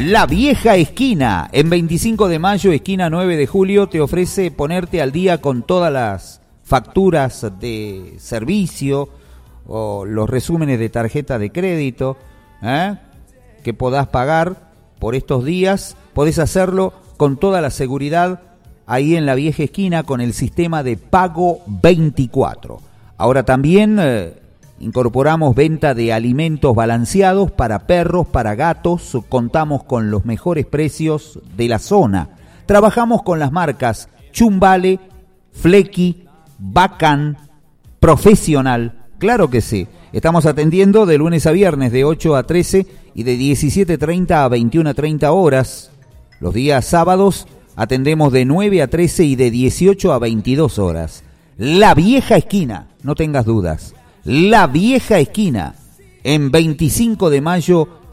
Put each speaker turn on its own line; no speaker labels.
La Vieja Esquina, en 25 de mayo, esquina 9 de julio, te ofrece ponerte al día con todas las facturas de servicio o los resúmenes de tarjeta de crédito que podás pagar por estos días. Podés hacerlo con toda la seguridad ahí en La Vieja Esquina con el sistema de pago 24. Ahora también incorporamos venta de alimentos balanceados para perros, para gatos. Contamos con los mejores precios de la zona. Trabajamos con las marcas Chumbale, Flecky, Bacán, Profesional. Claro que sí. Estamos atendiendo de lunes a viernes de 8 a 13 y de 17:30 a 21:30 horas. Los días sábados atendemos de 9 a 13 y de 18 a 22 horas. La Vieja Esquina, no tengas dudas. La Vieja Esquina, en 25 de mayo,